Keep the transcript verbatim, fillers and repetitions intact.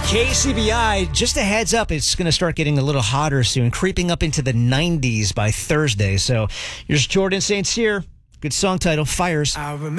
K C B I, just a heads up, it's going to start getting a little hotter soon, creeping up into the nineties by Thursday. So here's Jordan Saint Cyr. Good song title, Fires. I remember